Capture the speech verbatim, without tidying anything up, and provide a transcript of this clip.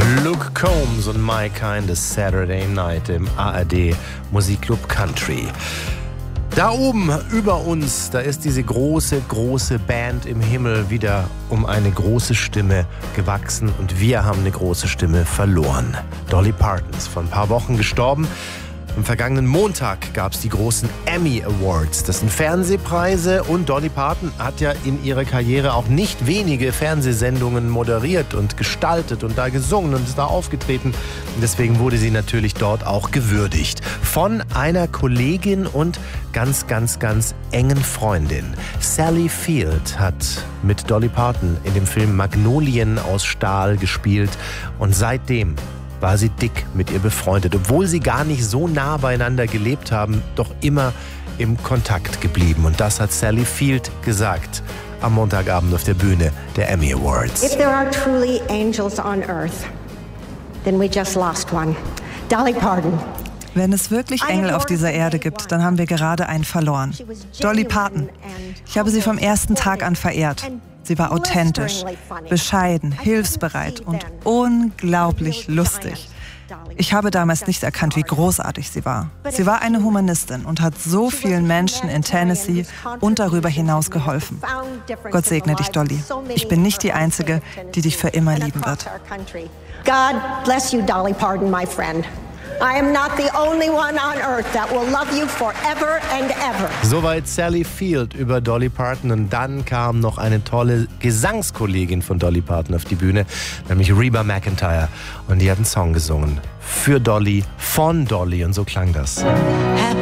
Luke Combs und My Kind of Saturday Night im A R D Musikclub Country. Da oben über uns, da ist diese große, große Band im Himmel wieder um eine große Stimme gewachsen und wir haben eine große Stimme verloren. Dolly Parton ist vor ein paar Wochen gestorben. Am vergangenen Montag gab es die großen Emmy Awards. Das sind Fernsehpreise und Dolly Parton hat ja in ihrer Karriere auch nicht wenige Fernsehsendungen moderiert und gestaltet und da gesungen und ist da aufgetreten. Und deswegen wurde sie natürlich dort auch gewürdigt. Von einer Kollegin und ganz, ganz, ganz engen Freundin. Sally Field hat mit Dolly Parton in dem Film Magnolien aus Stahl gespielt und seitdem war sie dick mit ihr befreundet, obwohl sie gar nicht so nah beieinander gelebt haben, doch immer im Kontakt geblieben. Und das hat Sally Field gesagt am Montagabend auf der Bühne der Emmy Awards. If there are truly angels on earth, then we just lost one. Dolly Parton. Wenn es wirklich Engel auf dieser Erde gibt, dann haben wir gerade einen verloren. Dolly Parton. Ich habe sie vom ersten Tag an verehrt. Sie war authentisch, bescheiden, hilfsbereit und unglaublich lustig. Ich habe damals nicht erkannt, wie großartig sie war. Sie war eine Humanistin und hat so vielen Menschen in Tennessee und darüber hinaus geholfen. Gott segne dich, Dolly. Ich bin nicht die Einzige, die dich für immer lieben wird. God bless you, Dolly Parton, my friend. I am not the only one on earth that will love you forever and ever. Soweit Sally Field über Dolly Parton und dann kam noch eine tolle Gesangskollegin von Dolly Parton auf die Bühne, nämlich Reba McEntire und die hat einen Song gesungen für Dolly, von Dolly und so klang das.